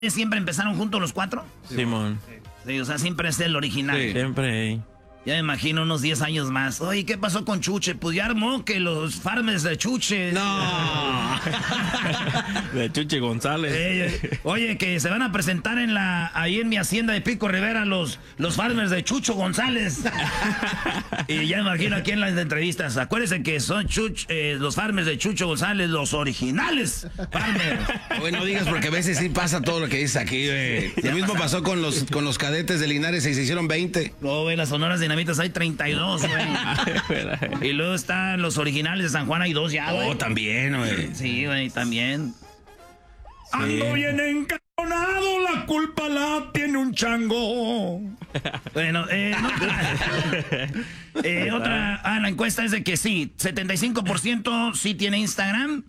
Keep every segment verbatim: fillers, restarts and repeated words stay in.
¿Siempre empezaron juntos los cuatro? Simón. Sí, o sea, siempre es el original. Sí. Siempre. Ya me imagino unos diez años más. Oye, ¿qué pasó con Chuche? Pues ya armó que los farmers de Chuche... No. De Chuche González. Eh, oye, que se van a presentar en la ahí en mi hacienda de Pico Rivera los, los farmers de Chucho González. Y ya me imagino aquí en las entrevistas. Acuérdense que son Chuch, eh, los farmers de Chucho González, los originales farmers. Bueno, no digas porque a veces sí pasa todo lo que dices aquí, güey. Lo mismo pasó con los, con los cadetes de Linares y se hicieron veinte. No, güey, las sonoras dinamitas hay treinta y dos, güey. Y luego están los originales de San Juan, hay dos ya, güey. Oh, también, güey. Sí, güey, también. Sí. Ando bien encaronado, la culpa la tiene un chango. Bueno, eh, no, eh, otra, ah, la encuesta es de que sí, setenta y cinco por ciento sí tiene Instagram.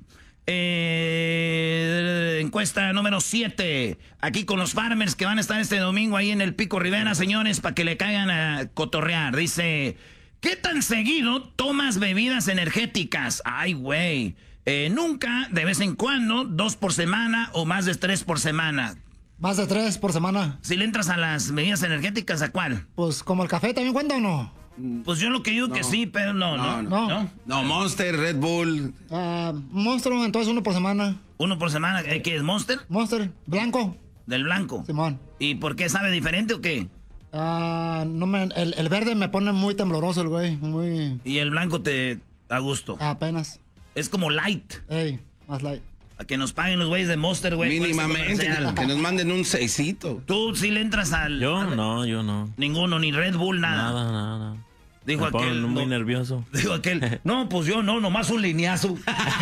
Eh, encuesta número siete, aquí con los farmers que van a estar este domingo ahí en el Pico Rivera, señores, para que le caigan a cotorrear. Dice, ¿qué tan seguido tomas bebidas energéticas? Ay, güey. Eh, nunca, de vez en cuando, dos por semana o más de tres por semana. Más de tres por semana. Si le entras a las bebidas energéticas, ¿a cuál? Pues como el café, ¿también cuenta o no? Pues yo lo que digo no. que sí, pero no, no, No, no. no. No, No, Monster, Red Bull. Uh, Monstruo, entonces uno por semana. Uno por semana, ¿eh, ¿qué es Monster? Monster, blanco. Del blanco. Simón. ¿Y por qué sabe diferente o qué? Uh, no me, el, el verde me pone muy tembloroso el güey, muy... Y el blanco te da gusto. Apenas. Es como light. Ey, más light. A que nos paguen los güeyes de Monster, güey. Mínimamente, que, que nos manden un seisito. Tú sí le entras al... Yo al- no, yo no. Ninguno, ni Red Bull, nada. Nada, nada. Dijo Me pongo aquel... muy no, nervioso. dijo aquel, no, pues yo no, nomás un lineazo.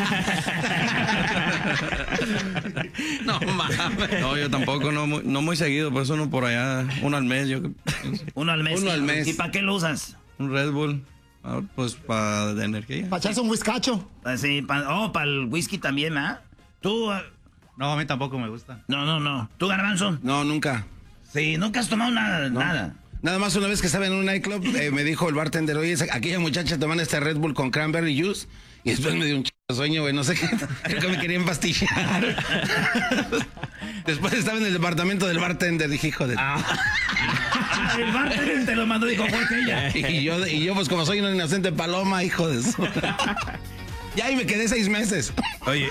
No mames. No, yo tampoco, no muy, no muy seguido, por eso uno por allá, uno al mes. Yo, Uno al mes. Uno al mes. ¿Y para qué lo usas? un Red Bull, ah, pues para de energía. Para echarse un whiskacho. Así, pa, oh, para el whisky también, ¿ah? Tú... ah, No, a mí tampoco me gusta. no, no, no. ¿Tú, Garbanzo? No, nunca. Sí, nunca has tomado nada, No. nada. Nada más una vez que estaba en un nightclub, eh, me dijo el bartender, oye, esa- aquella muchacha tomando este Red Bull con cranberry juice, y después me dio un ch... sueño, güey, no sé qué, creo que me quería empastillar. Después estaba en el departamento del bartender, dije, hijo de... Ah, el bartender te lo mandó, dijo, fue aquella. Y yo, y yo, pues como soy una inocente paloma, hijo de eso. Ya, y me quedé seis meses. Oye,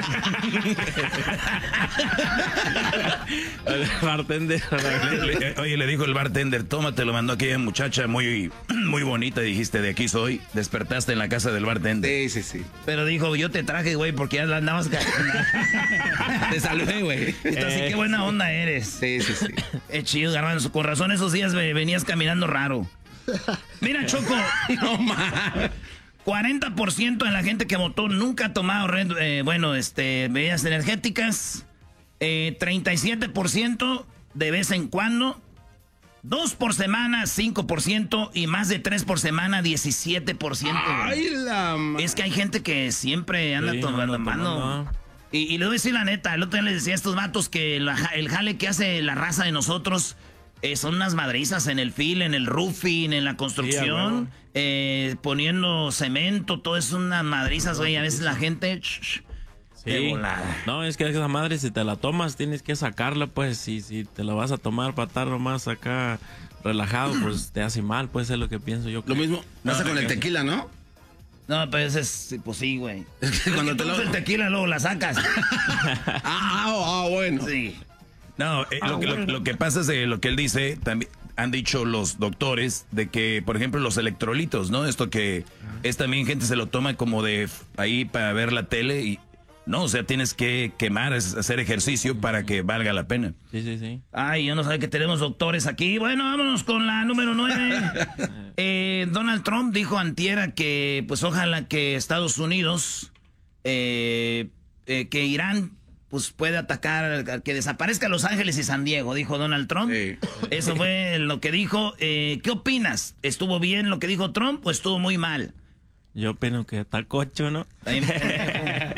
El bartender. le- le- oye, le dijo el bartender, toma, te lo mandó aquella muchacha muy, muy bonita, dijiste, de aquí soy. Despertaste en la casa del bartender. Sí, sí, sí. Pero dijo, yo te traje, güey, porque ya la andabas cagando. Te saludé, güey. Entonces, qué buena onda eres. Sí, sí, sí. Es chido, Garbanzo. Con razón esos días ve- venías caminando raro. Mira, Choco, No mames. cuarenta por ciento de la gente que votó nunca ha tomado, red- eh, bueno, este, bebidas energéticas. Eh, treinta y siete por ciento de vez en cuando. dos por semana, cinco por ciento. Y más de tres por semana, diecisiete por ciento. Ay, la ma- Es que hay gente que siempre anda Sí, tomando. anda tomando. Y, y le voy a decir la neta, el otro día les decía a estos vatos que la ja- el jale que hace la raza de nosotros eh, son unas madrizas en el fil, en el roofing, en la construcción, Sí, eh, poniendo cemento, todo es unas madrizas, güey. A veces la gente... sh- sh, de Sí. volada. No, es que esa madre, si te la tomas, tienes que sacarla, pues. Si, si te la vas a tomar para estar nomás acá relajado, pues te hace mal, pues es lo que pienso yo. Lo mismo pasa No, con el no, tequila, ¿no? No, pues es... Pues sí, güey. Es que cuando te lo... Tomas el tequila, luego la sacas. Ah, ah, ah, bueno. Sí. No, eh, lo, que, lo- lo que pasa es de lo que él dice, también han dicho los doctores, de que, por ejemplo, los electrolitos, ¿no? Esto que es también gente se lo toma como de f- ahí para ver la tele y... No, o sea, tienes que quemar, es hacer ejercicio para que valga la pena. Sí, sí, sí. Ay, yo no sabía que tenemos doctores aquí. Bueno, vámonos con la número nueve. Eh, Donald Trump dijo antiera que, pues, ojalá que Estados Unidos, eh, eh, que Irán, pues, puede atacar, que desaparezca Los Ángeles y San Diego, dijo Donald Trump. Sí. Eso fue lo que dijo. Eh, ¿Qué opinas? ¿Estuvo bien lo que dijo Trump o estuvo muy mal? Yo opino que está cocho, ¿no? Está bien pendejo.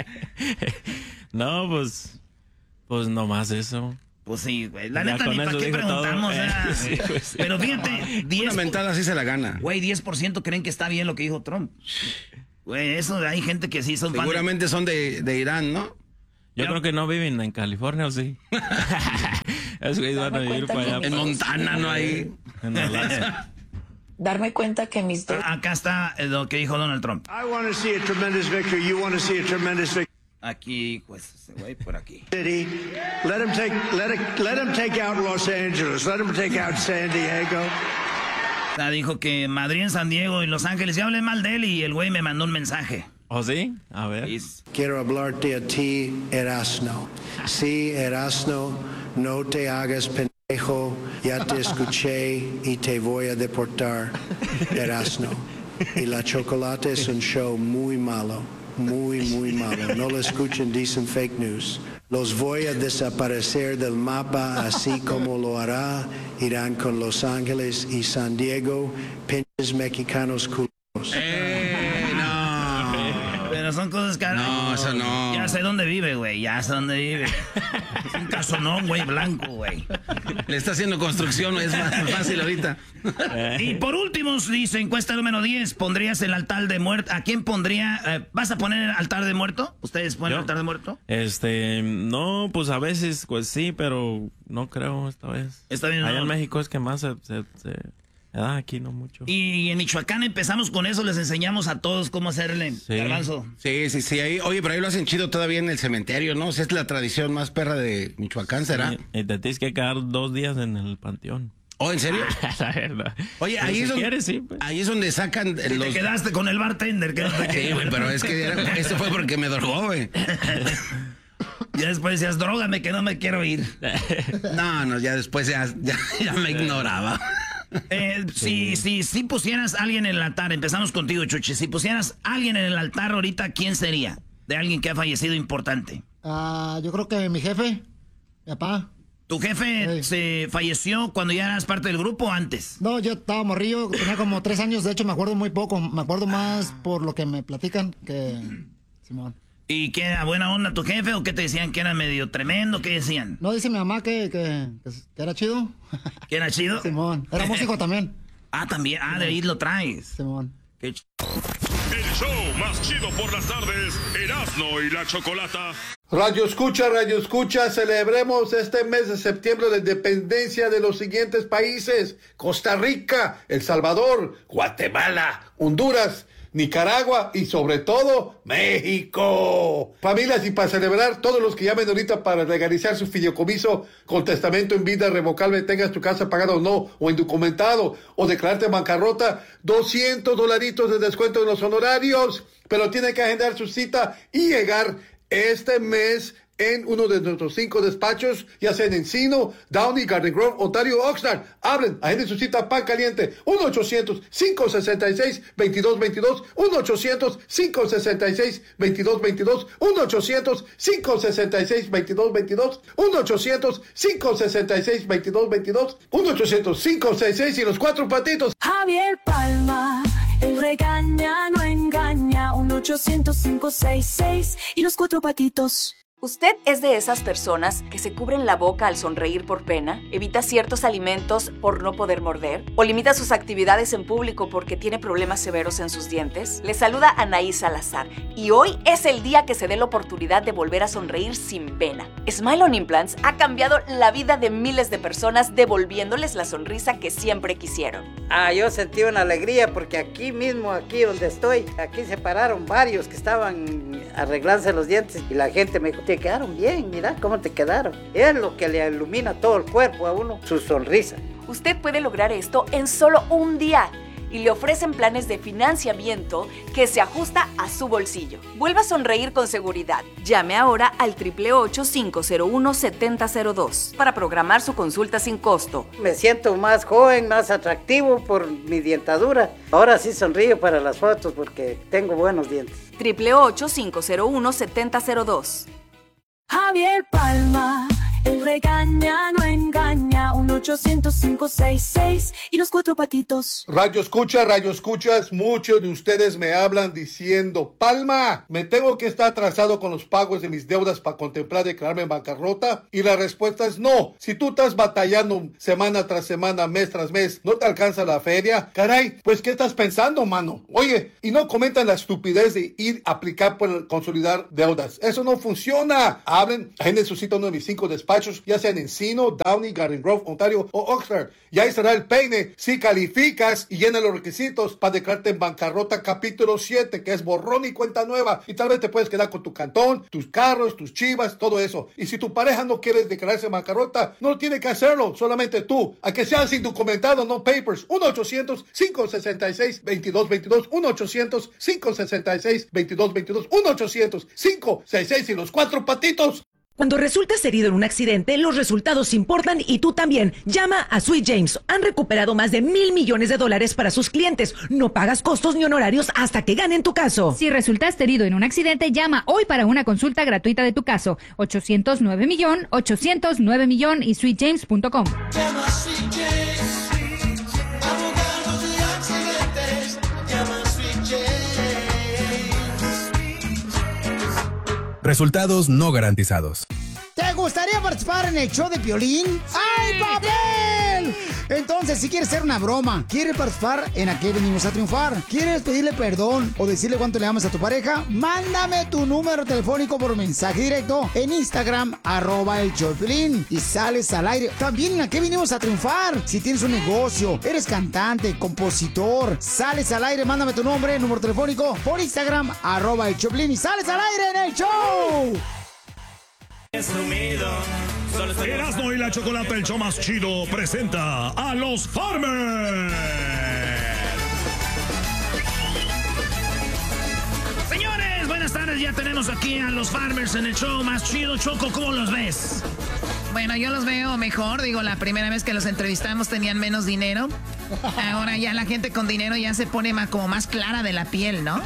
No, pues. Pues nomás eso. Pues sí, güey. La Ya neta, con ni para eso qué dijo todo. preguntamos. Eh, ¿verdad? sí, pues sí. Pero fíjate, diez Una mentada así se la gana. Güey, diez por ciento creen que está bien lo que dijo Trump. Güey, eso hay gente que sí son fan de- Seguramente son de, de Irán, ¿no? Yo creo que no viven en California, ¿o sí? Esos güeyes van a ir para allá. En Montana, ¿no? Ahí. En Alaska. Darme cuenta que mis dos... Acá está lo que dijo Donald Trump. I want to see a tremendous victory. You want to see a tremendous victory. Aquí, pues, ese güey por aquí. City. Let him take, let it, let him take out Los Angeles. Let him take out San Diego. O sea, dijo que Madrid, en San Diego y Los Ángeles. Ya hablé mal de él y el güey me mandó un mensaje. ¿Oh, sí? A ver. Quiero hablarte a ti, Erasno. Sí, Erasno, no te hagas pendejo. Ya te escuché y te voy a deportar, Erasno. Y la chocolate es un show muy malo, muy, muy malo. No lo escuchen, dicen fake news. Los voy a desaparecer del mapa, así como lo hará. Irán con Los Ángeles y San Diego, pinches mexicanos culos. Eh, no. Pero son cosas que... No, eso no. Ya sé dónde vive, güey. Ya sé dónde vive. Es un casonón, güey, blanco, güey. Le está haciendo construcción, es más fácil ahorita. Y por último, dice, encuesta número diez, ¿pondrías el altar de muerto? ¿A quién pondría? Eh, ¿Vas a poner el altar de muerto? ¿Ustedes ponen ¿Yo? el altar de muerto? Este, no, pues a veces, pues sí, pero no creo esta vez. Está bien, Allá no. en México es que más se... se, se ah, aquí no mucho. Y en Michoacán empezamos con eso, les enseñamos a todos cómo hacerle. Sí. Garbanzo. Sí, sí, sí. Ahí, oye, pero ahí lo hacen chido todavía en el cementerio, ¿no? O sea, es la tradición más perra de Michoacán, ¿será? Y, y te tienes que quedar dos días en el panteón. ¿Oh, en serio? La verdad. Oye, Pero ahí, si es donde, quieres, sí, pues. ahí es donde sacan Y los... te quedaste con el bartender. Que no te Sí, güey, pero es que era- ese fue porque me drogó, güey. Ya después decías, drógame que no me quiero ir. No, no, ya después ya, ya, ya me ignoraba. Eh, si, si, si pusieras a alguien en el altar, empezamos contigo, Chuchi. Si pusieras a alguien en el altar ahorita, ¿quién sería? De alguien que ha fallecido importante. Ah, yo creo que mi jefe, mi papá. ¿Tu jefe Sí. se falleció cuando ya eras parte del grupo o antes? No, yo estaba morrillo, tenía como tres años, de hecho me acuerdo muy poco, me acuerdo más por lo que me platican que... Simón. ¿Y qué era buena onda tu jefe o qué te decían que era medio tremendo? ¿Qué decían? No, dice mi mamá que, que, que, que era chido. ¿Que era chido? Simón, era músico también. Ah, también. Ah, de ahí lo traes. Simón. Qué ch... El show más chido por las tardes, Erasmo y la Chocolata. Radio Escucha, Radio Escucha, celebremos este mes de septiembre la independencia de los siguientes países: Costa Rica, El Salvador, Guatemala, Honduras, Nicaragua y sobre todo México. Familias, y para celebrar, todos los que llamen ahorita para legalizar su fideicomiso con testamento en vida revocable, tengas tu casa pagada o no, o indocumentado, o declararte bancarrota, doscientos dolaritos de descuento en los honorarios, pero tienen que agendar su cita y llegar este mes en uno de nuestros cinco despachos, ya sea en Encino, Downey, Garden Grove, Ontario, Oxnard. Hablen, agenden su cita Pan Caliente, uno ochocientos, cinco sesenta y seis, veintidós veintidós, uno ochocientos, cinco sesenta y seis, veintidós veintidós, uno ochocientos, cinco sesenta y seis, veintidós veintidós, uno ochocientos, cinco sesenta y seis, veintidós veintidós, uno ochocientos, cinco sesenta y seis y los cuatro patitos. Javier Palma, el regaña, no engaña, uno ochocientos, cinco sesenta y seis y los cuatro patitos. ¿Usted es de esas personas que se cubren la boca al sonreír por pena, evita ciertos alimentos por no poder morder, o limita sus actividades en público porque tiene problemas severos en sus dientes? Les saluda Anaí Salazar y hoy es el día que se dé la oportunidad de volver a sonreír sin pena. Smile on Implants ha cambiado la vida de miles de personas devolviéndoles la sonrisa que siempre quisieron. Ah, yo sentí una alegría porque aquí mismo, aquí donde estoy, aquí se pararon varios que estaban arreglándose los dientes y la gente me dijo, te quedaron bien, mira cómo te quedaron. Es lo que le ilumina todo el cuerpo a uno, su sonrisa. Usted puede lograr esto en solo un día y le ofrecen planes de financiamiento que se ajusta a su bolsillo. Vuelva a sonreír con seguridad. Llame ahora al ocho ocho ocho, cinco cero uno, siete cero cero dos para programar su consulta sin costo. Me siento más joven, más atractivo por mi dentadura. Ahora sí sonrío para las fotos porque tengo buenos dientes. ocho ocho ocho, cinco cero uno, siete cero cero dos. Javier Palma, el regaña, no engaña, uno uno ochocientos cinco seis seis y los cuatro patitos. Radio escucha, radio escuchas, muchos de ustedes me hablan diciendo, Palma, me tengo que estar atrasado con los pagos de mis deudas para contemplar declararme en bancarrota, y la respuesta es no. Si tú estás batallando semana tras semana, mes tras mes, no te alcanza la feria, caray, pues ¿qué estás pensando, mano? Oye, y no comentan la estupidez de ir a aplicar por consolidar deudas. Eso no funciona. Hablen, agenden su cita a uno de mis cinco despachos, ya sean en Encino, Downey, Garden Grove, Ontario o Oxford. Y ahí estará el peine. Si calificas y llenas los requisitos para declararte en bancarrota capítulo siete, que es borrón y cuenta nueva. Y tal vez te puedes quedar con tu cantón, tus carros, tus chivas, todo eso. Y si tu pareja no quiere declararse en bancarrota, no tiene que hacerlo, solamente tú. A que sean sin documentado, no papers. uno ochocientos cinco seis seis veintidós veintidós, uno ochocientos cinco seis seis veintidós veintidós, uno ochocientos cinco seis seis y los cuatro patitos. Cuando resultas herido en un accidente, los resultados importan y tú también. Llama a Sweet James. Han recuperado más de mil millones de dólares para sus clientes. No pagas costos ni honorarios hasta que ganen tu caso. Si resultaste herido en un accidente, llama hoy para una consulta gratuita de tu caso. ochocientos nueve millón, ochocientos nueve millón y sweet james punto com. Llama a Sweet James, abogados de accidentes. Llama a Sweet James. Resultados no garantizados. ¿Te gustaría participar en el show de Piolín? Sí, ¡ay, papel! Entonces, si quieres hacer una broma, quieres participar en ¿A qué venimos a triunfar? ¿Quieres pedirle perdón o decirle cuánto le amas a tu pareja? Mándame tu número telefónico por mensaje directo en Instagram, arroba el show de Piolín, y sales al aire. También en ¿A qué venimos a triunfar? Si tienes un negocio, eres cantante, compositor, sales al aire, mándame tu nombre, número telefónico por Instagram, arroba el show de Piolín, y sales al aire en el show. Erasmo y la Chocolate, el show más chido, presenta a los Farmers. Señores, buenas tardes. Ya tenemos aquí a los Farmers en el show más chido. Choco, ¿cómo los ves? Bueno, yo los veo mejor. Digo, la primera vez que los entrevistamos tenían menos dinero. Ahora ya la gente con dinero ya se pone más, como más clara de la piel, ¿no?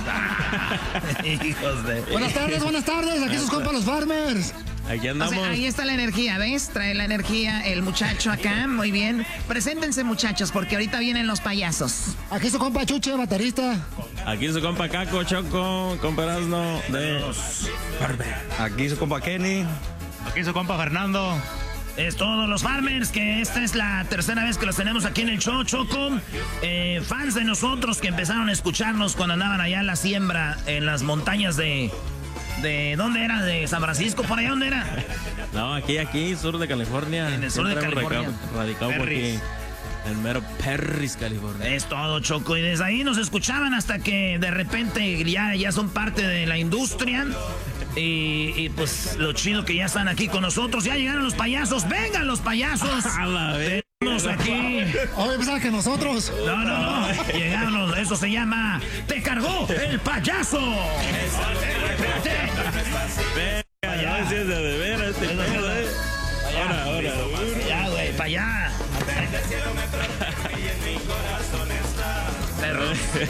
Hijos de... Buenas tardes, buenas tardes. Aquí sus compas los Farmers. Aquí andamos. O sea, ahí está la energía, ¿ves? Trae la energía el muchacho acá, muy bien. Preséntense, muchachos, porque ahorita vienen los payasos. Aquí su compa Chuche, baterista. Aquí su compa Caco, Choco, compa Erasmo de los Farmers. Aquí su compa Kenny. Aquí su compa Fernando. Es todos los Farmers, que esta es la tercera vez que los tenemos aquí en el show, Choco. Eh, fans de nosotros que empezaron a escucharnos cuando andaban allá en la siembra, en las montañas de... ¿De dónde era? ¿De San Francisco? ¿Por allá dónde era? No, aquí, aquí, sur de California. En el sur de California. Radicado por aquí. El mero Perris, California. Es todo, Choco. Y desde ahí nos escuchaban hasta que de repente ya, ya son parte de la industria. Y, y pues lo chido que ya están aquí con nosotros. Ya llegaron los payasos. ¡Vengan los payasos! A la vez. Tenemos aquí. Oye, pensaba que nosotros. No, no, no. Llegaron. Eso se llama ¡Te cargó el payaso! Venga, ya si es de de veras este pedo, eh. Ahora, ahora. Ya, güey, para allá. Perro.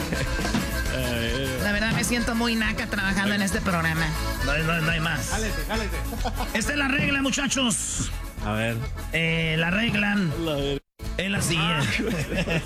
La verdad me siento muy naca trabajando en este programa. No, no, no hay más. Jálese, jálese. Esta es la regla, muchachos. A ver. Eh, la regla es la siguiente.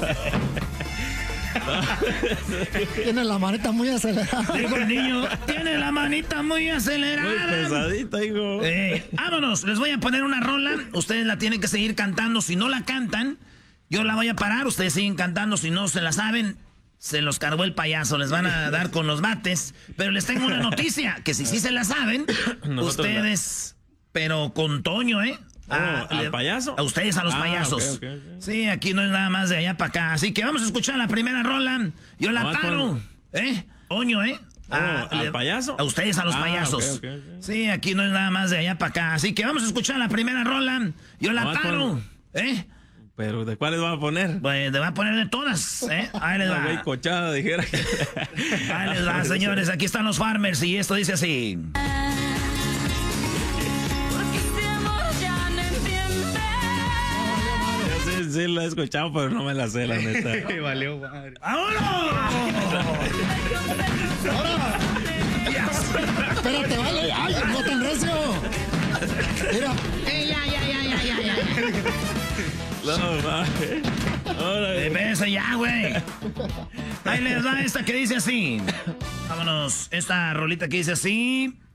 Tiene la manita muy acelerada. Digo el niño, tiene la manita muy acelerada. Muy pesadita, hijo. Eh, vámonos, les voy a poner una rola. Ustedes la tienen que seguir cantando. Si no la cantan, yo la voy a parar. Ustedes siguen cantando. Si no se la saben, se los cargó el payaso. Les van a dar con los bates. Pero les tengo una noticia, que si sí se la saben, Nosotros ustedes, la... pero con Toño, ¿eh? Oh, A, ¿al le, payaso? A ustedes, a los ah, payasos. Okay, okay, okay. Sí, aquí no es nada más de allá para acá. Así que vamos a escuchar la primera rola. Yo la paro. ¿Eh? Oño, ¿eh? Oh, a, ¿al le, payaso? A ustedes, a los ah, payasos. Okay, okay, okay. Sí, aquí no es nada más de allá para acá. Así que vamos a escuchar la primera rola. Yo la paro. ¿Eh? ¿Pero de cuáles va a poner? Pues te va a poner de todas, ¿eh? Ahí les va. Una cochada, dijera. Ahí les va, señores. Aquí están los Farmers y esto dice así. Sí, sí, lo he escuchado, pero no me la sé, la neta. Valió madre. ¡Vámonos! Espérate, vale. Ay, no tan recio. Mira. Eh, ya, ya, ya, ya, ya, ya. No, mames. Espérense ya, güey. Ahí les va esta que dice así. Vámonos. Esta rolita que dice así.